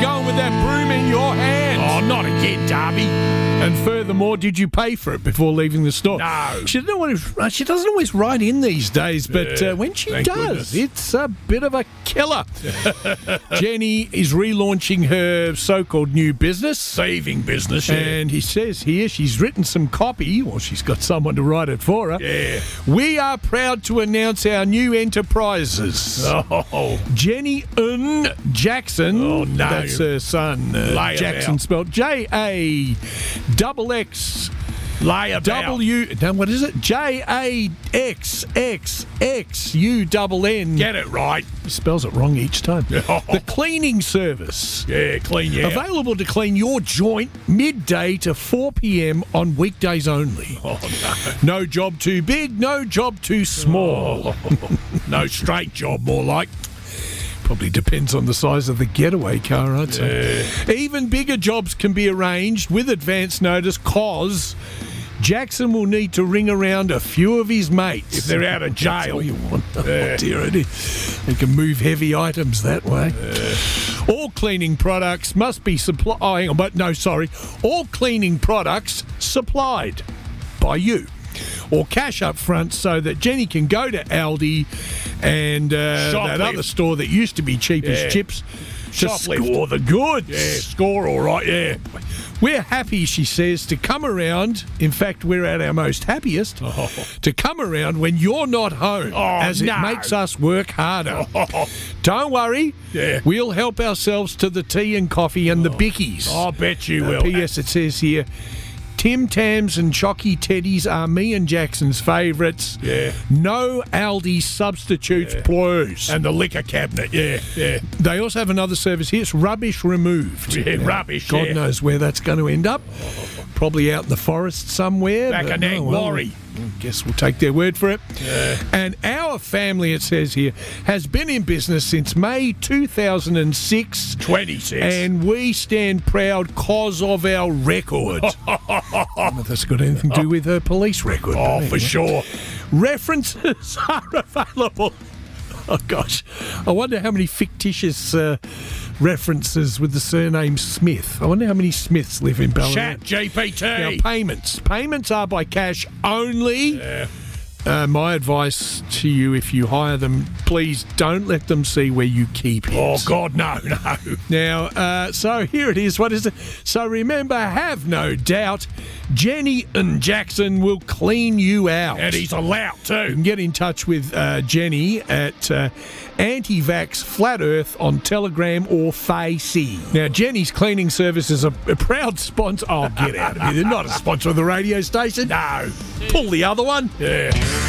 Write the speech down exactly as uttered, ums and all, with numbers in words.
going with that broom in your hand? Oh, not again, Darby. And furthermore, did you pay for it before leaving the store? No. She doesn't always, she doesn't always write in these days, but Yeah, uh, when she thank does, goodness. it's a bit of a killer. Jenny is relaunching her so-called new business. Saving business, yeah. And he says here she's written some copy, or she's got someone to write it for her. Yeah. We are proud to announce our new enterprises. Oh, Jenny Un Jackson. Oh, no. That's her son. Uh, Lay 'em Jackson out. spelled J A double X lay about. W. No, what is it? J A X X X U double N. Get it right. He spells it wrong each time. Oh. The cleaning service. Yeah, clean you out. Available to clean your joint midday to four p.m. on weekdays only. Oh, no. No job too big, no job too small. Oh, no straight job, more like. Probably depends on the size of the getaway car, I'd say. Yeah. Even bigger jobs can be arranged with advance notice, cause Jackson will need to ring around a few of his mates. If they're out of jail. That's all you want. Yeah. Oh, dear, it is. They can move heavy items that way. Yeah. All cleaning products must be supplied. Oh, hang on, but no, sorry. All cleaning products supplied by you. Or cash up front so that Jenny can go to Aldi and uh, that Shoplift. other store that used to be cheap Yeah. as chips to Shoplift. score the goods. Yeah, score all right, yeah. We're happy, she says, to come around. In fact, we're at our most happiest Oh. to come around when you're not home, Oh, as it no. makes us work harder. Oh, Don't worry. Yeah. We'll help ourselves to the tea and coffee and the bickies. I bet you Uh, will. P S. It says here, Tim Tams and Chocky Teddies are me and Jackson's favourites. Yeah. No Aldi substitutes, Yeah. please. And the liquor cabinet, yeah, yeah. They also have another service here. It's rubbish removed. Yeah, Now, rubbish, God yeah. knows where that's going to end up. Probably out in the forest somewhere. Back but in oh, well, Angwarry. I guess we'll take their word for it. Yeah. And our family, it says here, has been in business since May two thousand six. twenty-six. And we stand proud cause of our record. I don't know if that's got anything to do with her police record. but Oh, anyway. for sure. References are available. Oh, gosh. I wonder how many fictitious uh, references with the surname Smith. I wonder how many Smiths live in Ballarat. Chat G P T. Now, payments. Payments are by cash only. Yeah. Uh, my advice to you, if you hire them, please don't let them see where you keep it. Oh, God, no, no. Now, uh, so here it is. What is it? So remember, have no doubt, Jenny and Jackson will clean you out. And he's a lout, You too. can get in touch with uh, Jenny at uh, Anti-Vax Flat Earth on Telegram or Facey. Now, Jenny's cleaning service is a, a proud sponsor. Oh, get out of here. They're not a sponsor of the radio station. No. Pull the other one. Yeah.